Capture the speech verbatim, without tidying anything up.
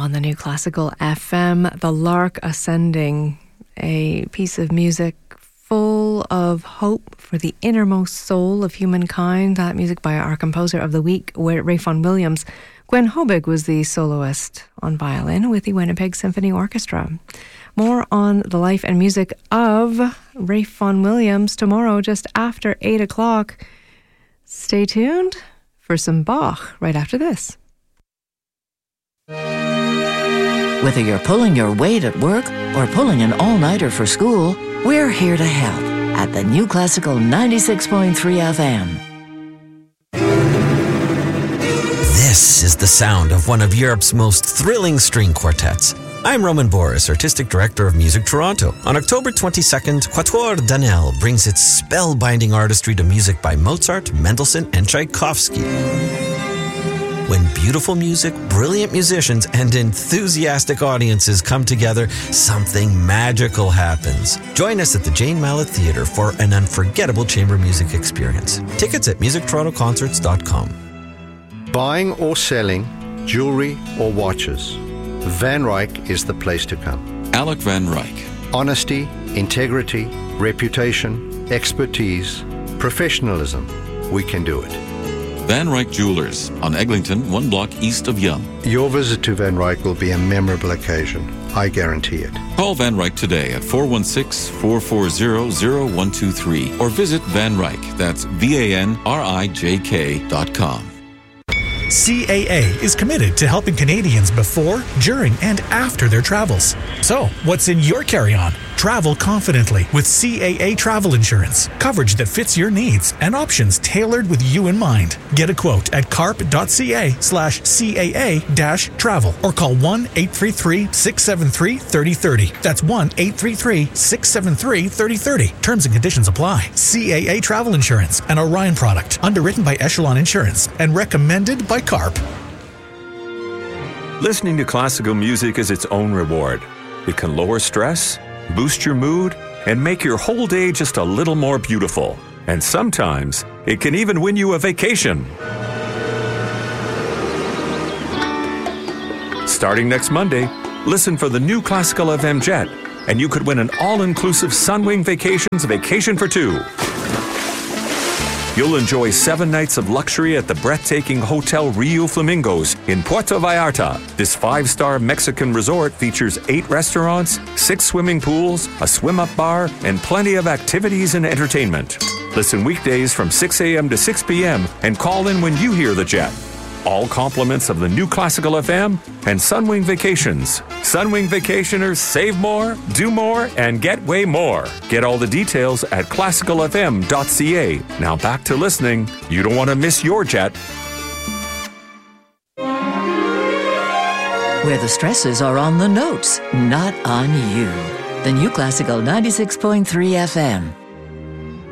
on the New Classical F M. The Lark Ascending, a piece of music full of hope for the innermost soul of humankind. That music by our composer of the week, Ray Vaughan Williams. Gwen Hobig was the soloist on violin with the Winnipeg Symphony Orchestra. More on the life and music of Ray Vaughan Williams tomorrow just after eight o'clock. Stay tuned for some Bach right after this. Whether you're pulling your weight at work or pulling an all-nighter for school, we're here to help at the New Classical ninety-six point three F M. This is the sound of one of Europe's most thrilling string quartets. I'm Roman Boris, Artistic Director of Music Toronto. On October twenty-second, Quatuor Danel brings its spellbinding artistry to music by Mozart, Mendelssohn, and Tchaikovsky. When beautiful music, brilliant musicians, and enthusiastic audiences come together, something magical happens. Join us at the Jane Mallett Theatre for an unforgettable chamber music experience. Tickets at music toronto concerts dot com. Buying or selling jewelry or watches, Van Ryck is the place to come. Alec Van Ryck. Honesty, integrity, reputation, expertise, professionalism. We can do it. Van Ryck Jewelers on Eglinton, one block east of Yonge. Your visit to Van Ryck will be a memorable occasion. I guarantee it. Call Van Ryck today at four one six, four four zero, zero one two three or visit Van Ryck, that's V A N R I J K dot com. C A A is committed to helping Canadians before, during, and after their travels. So, what's in your carry-on? Travel confidently with C A A Travel Insurance. Coverage that fits your needs and options tailored with you in mind. Get a quote at carp.ca slash CAA dash travel or call one eight three three, six seven three, three zero three zero. That's one eight three three, six seven three, three zero three zero. Terms and conditions apply. C A A Travel Insurance, an Orion product, underwritten by Echelon Insurance and recommended by CARP. Listening to classical music is its own reward. It can lower stress, boost your mood, and make your whole day just a little more beautiful. And sometimes, it can even win you a vacation. Starting next Monday, listen for the New Classical F M Jet, and you could win an all-inclusive Sunwing Vacations vacation for two. You'll enjoy seven nights of luxury at the breathtaking Hotel Rio Flamingos in Puerto Vallarta. This five-star Mexican resort features eight restaurants, six swimming pools, a swim-up bar, and plenty of activities and entertainment. Listen weekdays from six a.m. to six p.m. and call in when you hear the jet. All compliments of the New Classical F M and Sunwing Vacations. Sunwing Vacationers save more, do more, and get way more. Get all the details at classical f m dot c a. Now back to listening. You don't want to miss your jet. Where the stresses are on the notes, not on you. The New Classical ninety-six point three F M.